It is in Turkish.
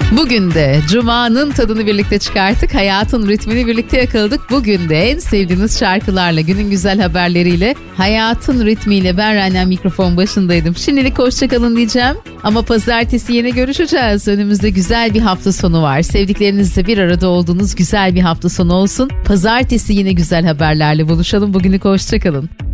Bugün de Cuma'nın tadını birlikte çıkarttık. Hayatın ritmini birlikte yakaladık. Bugün de en sevdiğiniz şarkılarla, günün güzel haberleriyle, hayatın ritmiyle ben Rana mikrofon başındaydım. Şimdilik hoşçakalın diyeceğim. Ama pazartesi yine görüşeceğiz. Önümüzde güzel bir hafta sonu var. Sevdiklerinizle bir arada olduğunuz güzel bir hafta sonu olsun. Pazartesi yine güzel haberlerle buluşalım. Bugünlük hoşçakalın.